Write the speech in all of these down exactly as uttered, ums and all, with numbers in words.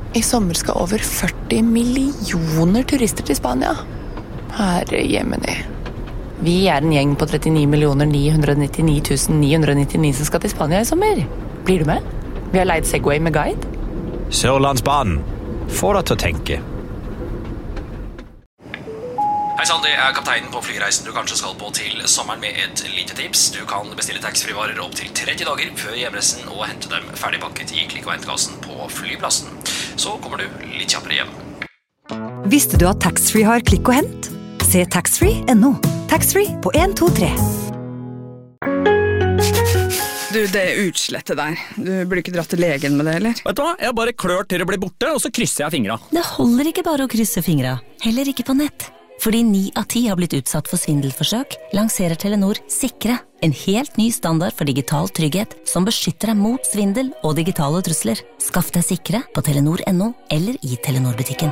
I sommer skal over førti millioner turister til Spania. Herre jemini. Vi er en gjeng på trettini millioner ni hundre nittini tusen ni hundre nittini som skal til Spania i sommer. Blir du med? Vi har leid Segway med guide. Sørlandsbanen. Få deg til å tenke. Hei sann, det er kapteinen på flyreisen du kanskje skal på til sommeren med et lite tips. Du kan bestille taxfree-varer opp til tretti dager før hjemreisen og hente dem ferdigpakket i klikk- og hentkassen på flyplassen. Så kommer du litt kjappere hjem. Visste du at taxfree har klikk og hent? Se taxfree punktum no. Taxfree på en to tre. Du, det er utslettet der. Du burde ikke dratt til legen med det, eller? Vet du hva? Jeg bare klør til det blir borte, og så krysser jeg fingra. Det holder ikke bare å krysse fingra, heller ikke på nett. Fordi ni av ti har blitt utsatt for svindelforsøk, lanserer Telenor Sikre, en helt ny standard for digital trygghet som beskytter deg mot svindel og digitale trusler. Skaff deg Sikre på telenor punktum no eller i Telenor-butikken.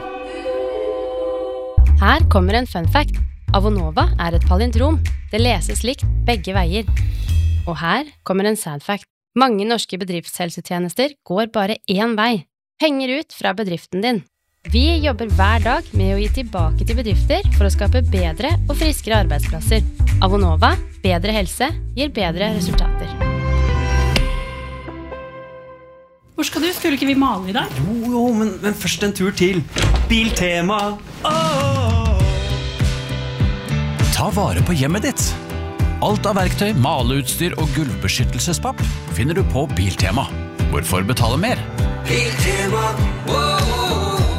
Her kommer en fun fact. Avonova er et palindrom. Det leses likt begge veier. Og her kommer en sad fact. Mange norske bedriftshelsetjenester går bare én vei. Penger ut fra bedriften din. Vi jobber hver dag med å gi tilbake til bedrifter for å skape bedre og friskere arbeidsplasser. Avonova, bedre helse, gir bedre resultater. Hvor skal du? Skulle ikke vi male i dag? Jo, jo, men, men først en tur til Biltema. Oh! Ta vare på hjemmet ditt. Alt av verktøy, maleutstyr og gulvbeskyttelsespapp finner du på Biltema. Hvorfor betale mer? Biltema, wow!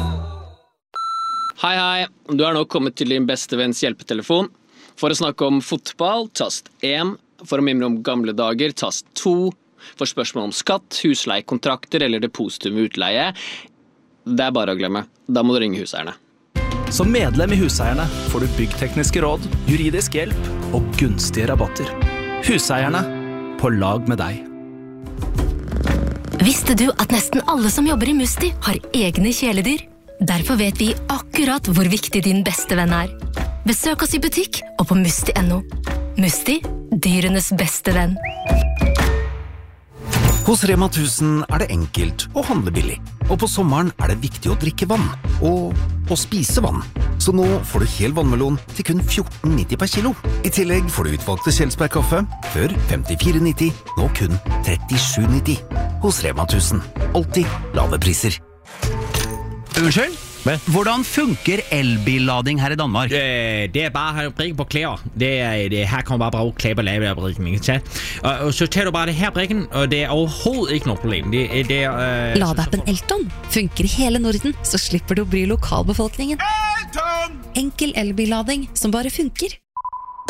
Hei, hei. Du er nå kommet til din beste venns hjelpetelefon. For å snakke om fotball, tast én. For å mimre om gamle dager, tast to. For spørsmål om skatt, husleiekontrakter eller depositum utleie. Det er bare å glemme. Da må du ringe huseierne. Som medlem i Huseierne får du byggtekniske råd, juridisk hjelp og gunstige rabatter. Huseierne, på lag med deg. Visste du at nesten alle som jobber i Musti har egne kjæledyr? Derfor vet vi akkurat hvor viktig din beste venn er. Besøk oss i butikk og på musti punktum no. Musti, dyrenes beste venn. Hos Rema tusen er det enkelt å handle billig. Og på sommeren er det viktig å drikke vann. Og å spise vann. Så nå får du hel vannmelon til kun fjorten nitti per kilo. I tillegg får du utvalgte Kjelsberg-kaffe. Før femtifire nitti, nå kun trettisju nitti. Hos Rema tusen. Alltid lave priser. Unnskyld? Hvordan funker elbillading her i Danmark? Det, det er bare å bruke på klær. Det er, det, her kan man bare bruke klær på lavebrikken. Og så tar du bare det her brikken, og det er overhovedet ikke noe problem. Det, det er, uh, Ladeappen Elton funker i hele Norden, så slipper du å bry lokalbefolkningen. Elton! Enkel elbillading som bare funker.